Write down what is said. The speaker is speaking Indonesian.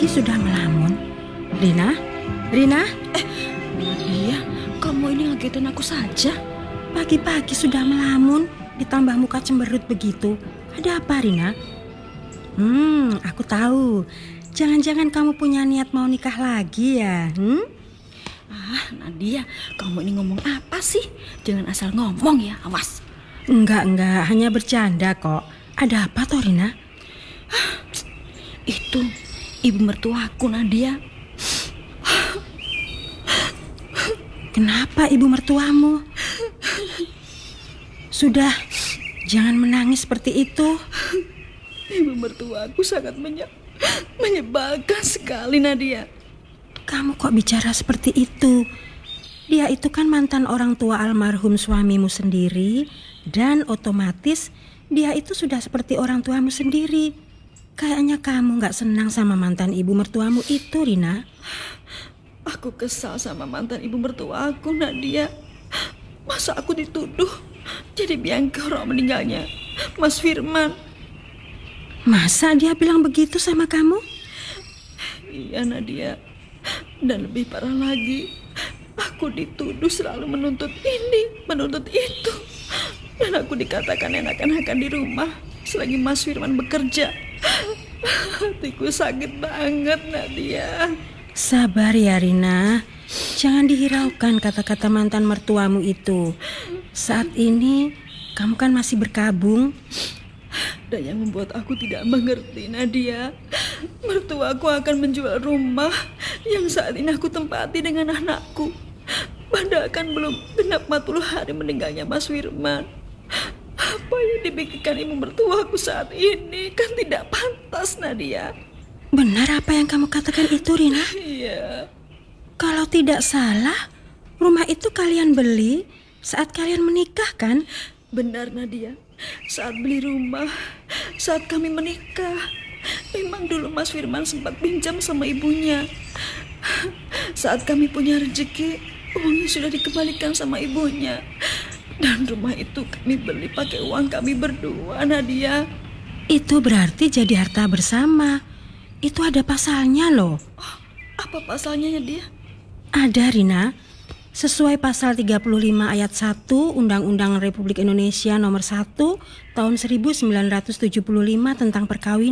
pagi sudah melamun. Rina? Rina? Nadia, kamu ini ngagetin aku saja. Pagi-pagi sudah melamun, ditambah muka cemberut begitu. Ada apa, Rina? Aku tahu. Jangan-jangan kamu punya niat mau nikah lagi ya? Nadia, kamu ini ngomong apa sih? Jangan asal ngomong ya, awas. Enggak, hanya bercanda kok. Ada apa toh, Rina? Itu ibu mertuaku, Nadia. Kenapa ibu mertuamu? Sudah, jangan menangis seperti itu. Ibu mertuaku sangat menyebalkan sekali, Nadia. Kamu kok bicara seperti itu? Dia itu kan mantan orang tua almarhum suamimu sendiri, dan otomatis dia itu sudah seperti orang tuamu sendiri. Kayaknya kamu gak senang sama mantan ibu mertuamu itu, Rina. Aku kesal sama mantan ibu mertuaku, Nadia. Masa aku dituduh jadi biang kerok meninggalnya Mas Firman? Masa dia bilang begitu sama kamu? Iya, Nadia. Dan lebih parah lagi, aku dituduh selalu menuntut ini, menuntut itu. Dan aku dikatakan enakan-enakan di rumah selagi Mas Firman bekerja. Hatiku sakit banget, Nadia. Sabar ya, Rina. Jangan dihiraukan kata-kata mantan mertuamu itu. Saat ini kamu kan masih berkabung. Dan yang membuat aku tidak mengerti, Nadia, mertuaku akan menjual rumah yang saat ini aku tempati dengan anakku. Padahal kan belum genap 40 hari meninggalnya Mas Firman. Apa yang dipikirkan ibu mertuaku saat ini kan tidak pantas, Nadia. Benar apa yang kamu katakan itu, Rina? Iya. Kalau tidak salah, rumah itu kalian beli saat kalian menikah kan? Benar, Nadia. Saat beli rumah, saat kami menikah, memang dulu Mas Firman sempat pinjam sama ibunya. Saat kami punya rezeki, uangnya sudah dikembalikan sama ibunya. Dan rumah itu kami beli pakai uang kami berdua, Nadia. Itu berarti jadi harta bersama. Itu ada pasalnya loh. Oh, apa pasalnya, Nadia? Ada, Rina. Sesuai pasal 35 ayat 1 Undang-Undang Republik Indonesia nomor 1 tahun 1975 tentang perkawinan.